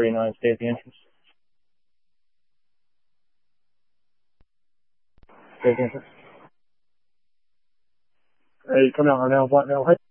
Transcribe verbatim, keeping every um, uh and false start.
thirty-nine, stay at the entrance. Stay at the entrance. Hey, come out now, black now, hey.